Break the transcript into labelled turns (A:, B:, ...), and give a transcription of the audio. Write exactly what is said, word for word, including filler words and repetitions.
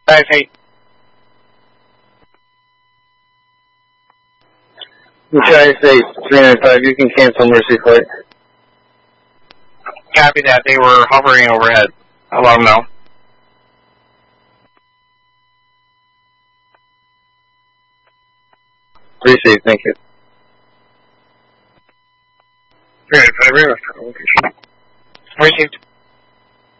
A: five eight.
B: United States, three nine five, you can cancel Mercy flight.
A: Copy that. They were hovering overhead. I'll let them know.
B: Received, thank you.
A: three nine five, location. Received.